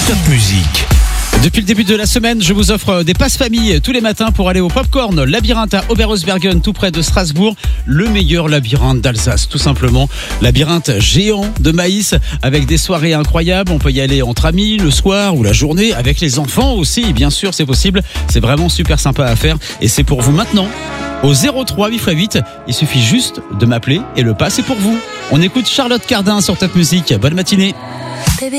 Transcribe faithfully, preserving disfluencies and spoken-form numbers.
Top Musique. Depuis le début de la semaine, je vous offre des passes famille tous les matins pour aller au Popcorn Labyrinthe à Oberhausbergen, tout près de Strasbourg. Le meilleur labyrinthe d'Alsace, tout simplement. Labyrinthe géant de maïs avec des soirées incroyables. On peut y aller entre amis, le soir ou la journée, avec les enfants aussi. Bien sûr, c'est possible. C'est vraiment super sympa à faire et c'est pour vous maintenant. Au zéro trois huit fois huit, il suffit juste de m'appeler et le pass est pour vous. On écoute Charlotte Cardin sur Top Musique. Bonne matinée.